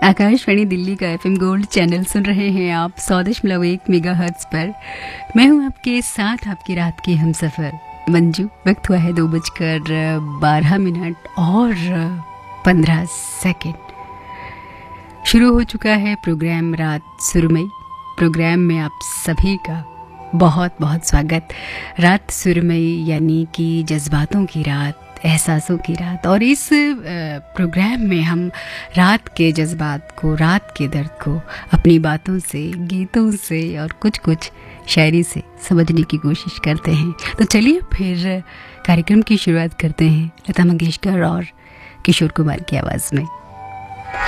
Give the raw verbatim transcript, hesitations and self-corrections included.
आकाशवाणी दिल्ली का FM gold channel सुन रहे हैं आप सौ दशमलव एक मेगाहर्ट्ज पर। मैं हूं आपके साथ, आपकी रात की हमसफर मंजू। वक्त हुआ है दो बजकर बारह मिनट और पंद्रह सेकंड। शुरू हो चुका है प्रोग्राम रात सुरमई। प्रोग्राम में आप सभी का बहुत बहुत स्वागत। रात सुरमई यानी कि जज्बातों की रात, एहसासों की रात। और इस प्रोग्राम में हम रात के जज्बात को, रात के दर्द को अपनी बातों से, गीतों से और कुछ कुछ शायरी से समझने की कोशिश करते हैं। तो चलिए फिर कार्यक्रम की शुरुआत करते हैं लता मंगेशकर और किशोर कुमार की आवाज़ में।